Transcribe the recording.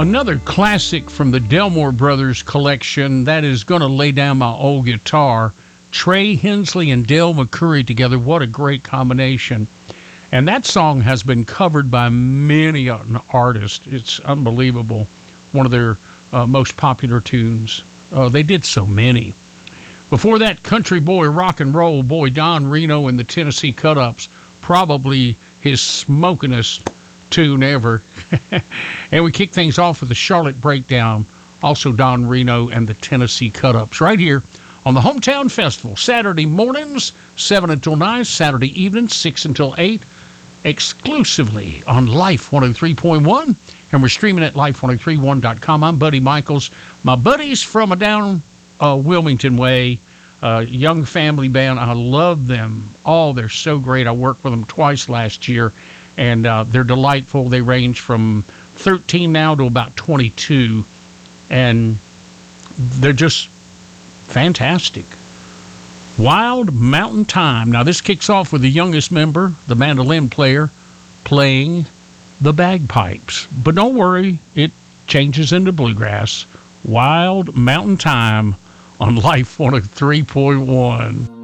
Another classic from the Delmore Brothers collection that is going to lay down my old guitar. Trey Hensley and Dale McCoury together. What a great combination. And that song has been covered by many an artist. It's unbelievable. One of their most popular tunes. They did so many. Before that, country boy, rock and roll boy, Don Reno and the Tennessee Cut-Ups. Probably his smokingest tune ever. And we kick things off with the Charlotte Breakdown. Also Don Reno and the Tennessee Cut-Ups. Right here on the Hometown Festival. Saturday mornings, 7 until 9. Saturday evenings, 6 until 8. Exclusively on Life 103.1. And we're streaming at life1031.com. I'm Buddy Michaels. My buddies from down Wilmington way, young family band. I love them all. They're so great. I worked with them twice last year, and they're delightful. They range from 13 now to about 22, and they're just fantastic. Wild Mountain Time. Now, this kicks off with the youngest member, the mandolin player, playing the bagpipes. But don't worry, it changes into bluegrass. Wild Mountain Time on Life 103.1.